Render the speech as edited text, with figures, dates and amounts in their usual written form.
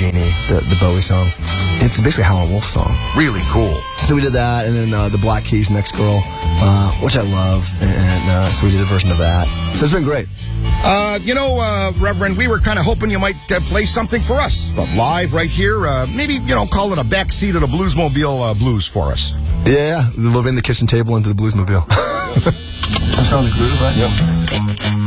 Genie, the Bowie song. It's basically a Howlin' Wolf song. Really cool. So we did that, and then the Black Keys, Next Girl, which I love, and so we did a version of that. So it's been great. Reverend, we were kind of hoping you might play something for us, but live right here. Maybe, call it a backseat of the Bluesmobile Blues for us. Yeah, moving the kitchen table into the Bluesmobile. Just on the groove, right? Yep.